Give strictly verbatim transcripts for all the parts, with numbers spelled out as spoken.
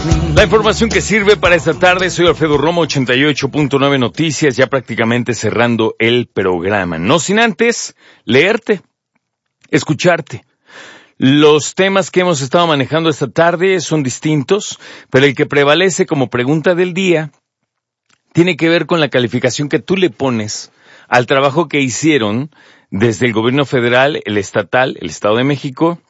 La información que sirve para esta tarde, soy Alfredo Romo, ochenta y ocho punto nueve Noticias, ya prácticamente cerrando el programa. No sin antes leerte, escucharte. Los temas que hemos estado manejando esta tarde son distintos, pero el que prevalece como pregunta del día tiene que ver con la calificación que tú le pones al trabajo que hicieron desde el gobierno federal, el estatal, el Estado de México,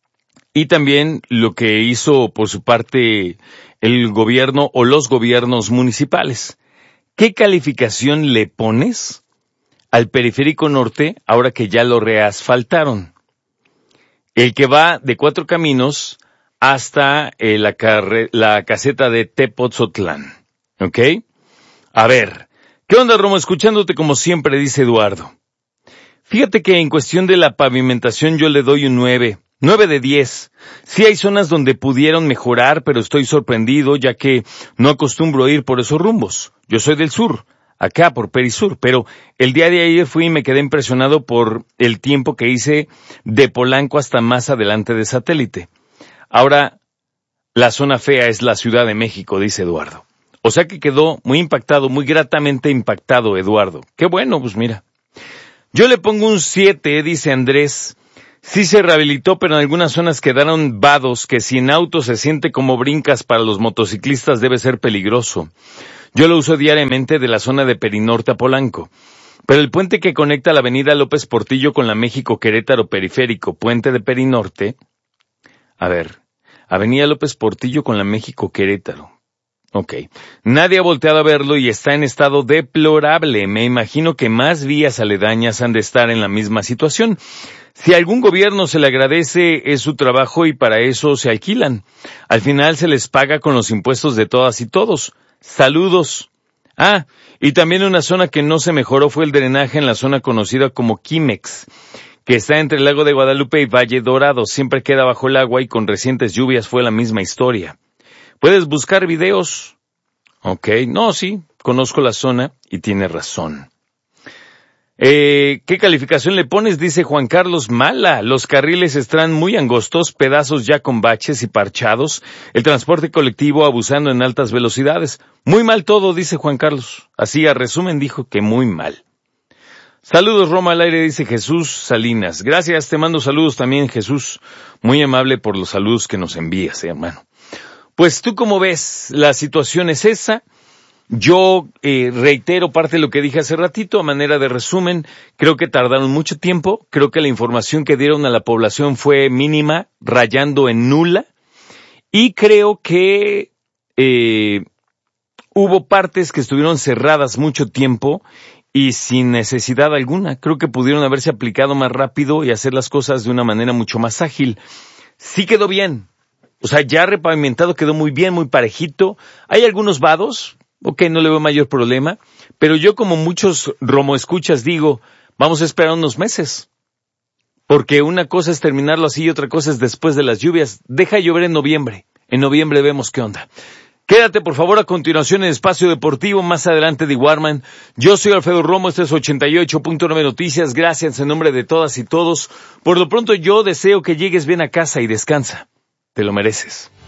y también lo que hizo por su parte el gobierno o los gobiernos municipales. ¿Qué calificación le pones al Periférico Norte ahora que ya lo reasfaltaron? El que va de Cuatro Caminos hasta eh, la, carre- la caseta de Tepotzotlán. ¿Ok? A ver, ¿qué onda, Romo? Escuchándote como siempre, dice Eduardo. Fíjate que en cuestión de la pavimentación yo le doy un nueve. nueve de diez. Sí hay zonas donde pudieron mejorar, pero estoy sorprendido ya que no acostumbro ir por esos rumbos. Yo soy del sur, acá por Perisur, pero el día de ayer fui y me quedé impresionado por el tiempo que hice de Polanco hasta más adelante de Satélite. Ahora, la zona fea es la Ciudad de México, dice Eduardo. O sea que quedó muy impactado, muy gratamente impactado, Eduardo. Qué bueno, pues mira. Yo le pongo un siete, dice Andrés. Sí se rehabilitó, pero en algunas zonas quedaron vados, que si en auto se siente como brincas para los motociclistas debe ser peligroso. Yo lo uso diariamente de la zona de Perinorte a Polanco. Pero el puente que conecta la avenida López Portillo con la México Querétaro Periférico, puente de Perinorte. A ver, avenida López Portillo con la México Querétaro. Ok. Nadie ha volteado a verlo y está en estado deplorable. Me imagino que más vías aledañas han de estar en la misma situación. Si a algún gobierno se le agradece, es su trabajo y para eso se alquilan. Al final se les paga con los impuestos de todas y todos. Saludos. Ah, y también una zona que no se mejoró fue el drenaje en la zona conocida como Quimex, que está entre el lago de Guadalupe y Valle Dorado. Siempre queda bajo el agua y con recientes lluvias fue la misma historia. ¿Puedes buscar videos? Ok, no, sí, conozco la zona y tiene razón. Eh, ¿qué calificación le pones? Dice Juan Carlos, mala. Los carriles están muy angostos, pedazos ya con baches y parchados. El transporte colectivo abusando en altas velocidades. Muy mal todo, dice Juan Carlos. Así a resumen dijo que muy mal. Saludos, Roma al aire, dice Jesús Salinas. Gracias, te mando saludos también, Jesús. Muy amable por los saludos que nos envías, eh, hermano. Pues tú como ves, la situación es esa. Yo eh, reitero parte de lo que dije hace ratito, a manera de resumen. Creo que tardaron mucho tiempo. Creo que la información que dieron a la población fue mínima, rayando en nula. Y creo que eh, hubo partes que estuvieron cerradas mucho tiempo y sin necesidad alguna. Creo que pudieron haberse aplicado más rápido y hacer las cosas de una manera mucho más ágil. Sí quedó bien. O sea, ya repavimentado, quedó muy bien, muy parejito. Hay algunos vados, ok, no le veo mayor problema, pero yo como muchos Romo escuchas digo, vamos a esperar unos meses. Porque una cosa es terminarlo así y otra cosa es después de las lluvias. Deja llover en noviembre. En noviembre vemos qué onda. Quédate, por favor, a continuación en Espacio Deportivo, más adelante de Warman. Yo soy Alfredo Romo, este es ochenta y ocho punto nueve Noticias. Gracias en nombre de todas y todos. Por lo pronto yo deseo que llegues bien a casa y descansa. Te lo mereces.